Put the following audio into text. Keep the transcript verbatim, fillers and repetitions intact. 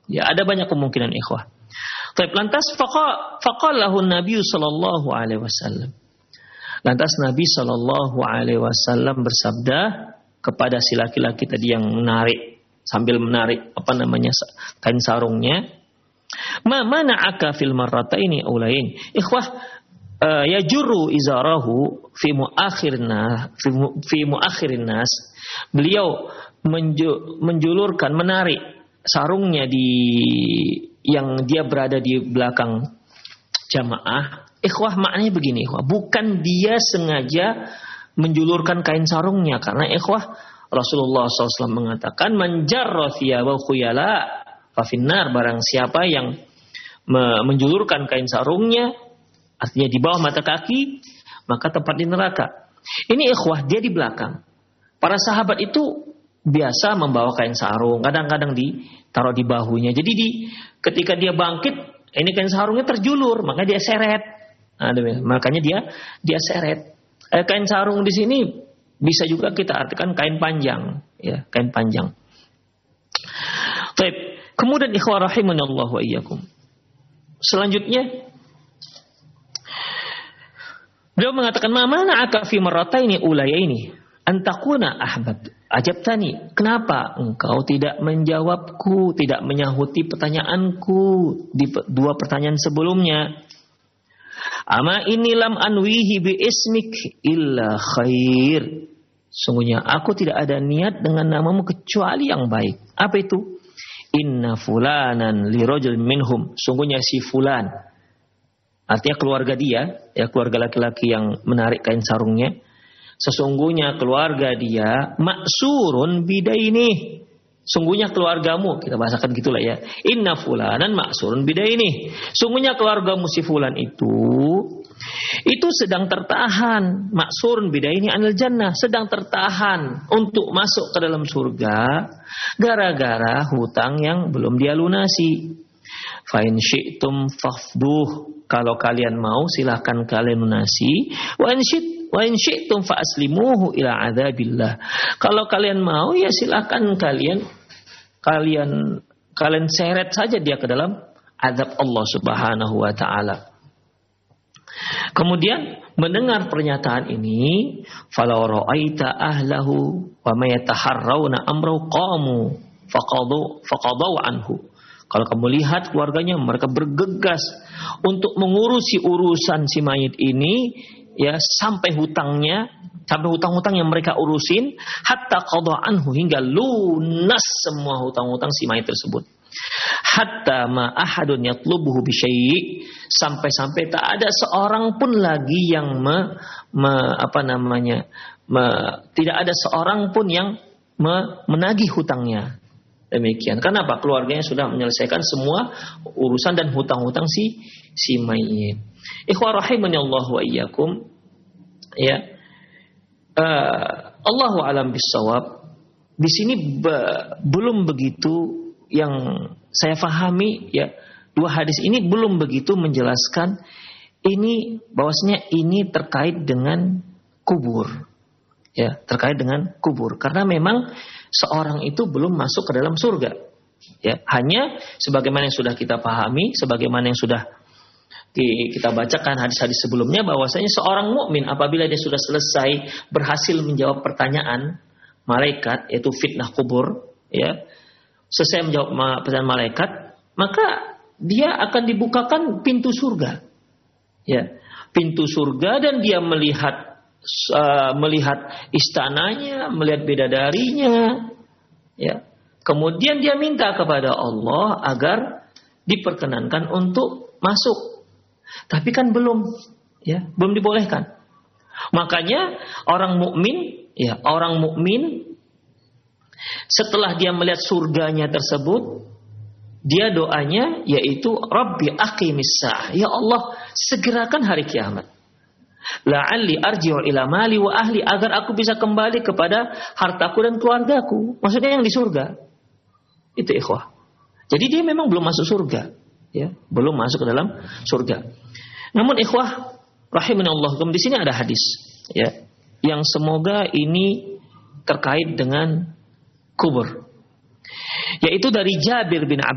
Ya, ada banyak kemungkinan ikhwah. Baik, lantas faqalahu Nabi sallallahu alaihi wasallam. Lantas Nabi sallallahu alaihi wasallam bersabda kepada si laki-laki tadi yang menarik sambil menarik apa namanya kain sarungnya, "Ma mana'aka fil marrataini aulain?" Ikhwah, uh, yajurru izarahu fi muakhirna fi, mu, fi muakhirin nas. Beliau menju, menjulurkan menarik sarungnya di yang dia berada di belakang jamaah. Ikhwah, maknanya begini, ikhwah, bukan dia sengaja menjulurkan kain sarungnya, karena ikhwah Rasulullah shallallahu alaihi wasallam mengatakan, "Man jarra thiyabahu khuyala fa finnar." Barang siapa yang me- menjulurkan kain sarungnya, artinya di bawah mata kaki, maka tempat di neraka. Ini ikhwah, dia di belakang. Para sahabat itu biasa membawa kain sarung, kadang-kadang ditaruh di bahunya. Jadi di ketika dia bangkit, ini kain sarungnya terjulur, maka dia seret. Nah, makanya dia dia seret. Eh, kain sarung di sini bisa juga kita artikan kain panjang, ya, kain panjang. Baik. Kemudian ikhwah rahimanallahu wa iyyakum. Selanjutnya beliau mengatakan, "Ma mana'aka fi marrataini ulayaini antakuna ahbab." Ajabtani, kenapa engkau tidak menjawabku, tidak menyahuti pertanyaanku di dua pertanyaan sebelumnya? Ama ini lam anwihi bi ismik illa khair. Sungguhnya aku tidak ada niat dengan namamu kecuali yang baik. Apa itu? Inna fulanan li rajul minhum. Sungguhnya si fulan, artinya keluarga dia, ya, keluarga laki-laki yang menarik kain sarungnya. Sesungguhnya keluarga dia maksurun bidaini. Sungguhnya keluargamu, kita bahasakan gitulah ya. Inna fulanan maksurun bidaini. Sungguhnya keluargamu si fulan itu itu sedang tertahan, maksurun bidaini anil jannah, sedang tertahan untuk masuk ke dalam surga gara-gara hutang yang belum dia lunasi. Fa in syi'tum fafduh. Kalau kalian mau silahkan kalian lunasi. Wa in syi'tum Wa in syi'tum fa aslimuhu ila adzabillah. Kalau kalian mau ya silakan kalian kalian kalian seret saja dia ke dalam azab Allah Subhanahu wa taala. Kemudian mendengar pernyataan ini, falau ra'aita ahlahu wa may yataharrauna amru qamu faqadu faqadu anhu. Kalau kamu lihat keluarganya, mereka bergegas untuk mengurusi urusan si mayit ini, ya, sampai hutangnya, sampai hutang-hutang yang mereka urusin, hatta qada anhu, hingga lunas semua hutang-hutang si mayit tersebut. Hatta ma ahadun yatlubuhu bi syai', sampai-sampai tak ada seorang pun lagi yang me, me, apa namanya, me, tidak ada seorang pun yang me, menagih hutangnya. Demikian. Kenapa? Keluarganya sudah menyelesaikan semua urusan dan hutang-hutang si si mayit. Ikhwah rahimani Allah wa iyyakum. Ya. Uh, Allahu a'lam bissawab. Di sini be, belum begitu yang saya fahami, ya. Dua hadis ini belum begitu menjelaskan ini bahwasanya ini terkait dengan kubur. Ya, terkait dengan kubur. Karena memang seorang itu belum masuk ke dalam surga. Ya, hanya sebagaimana yang sudah kita pahami, sebagaimana yang sudah kita bacakan hadis-hadis sebelumnya, bahwasanya seorang mukmin apabila dia sudah selesai berhasil menjawab pertanyaan malaikat, yaitu fitnah kubur, ya, selesai menjawab pertanyaan malaikat, maka dia akan dibukakan pintu surga, ya, pintu surga, dan dia melihat uh, melihat istananya, melihat bidadarinya, ya. Kemudian dia minta kepada Allah agar diperkenankan untuk masuk. Tapi kan belum, ya, belum dibolehkan. Makanya orang mukmin, ya, orang mukmin setelah dia melihat surganya tersebut, dia doanya yaitu Rabbi aqimis sa'ah, ya Allah, segerakan hari kiamat. La'alli arji'u ila mali wa ahli, agar aku bisa kembali kepada hartaku dan keluargaku. Maksudnya yang di surga. Itu ikhwah. Jadi dia memang belum masuk surga, ya, belum masuk ke dalam surga. Namun ikhwah rahimanallah, di sini ada hadis, ya, yang semoga ini terkait dengan kubur, yaitu dari Jabir bin Abdullah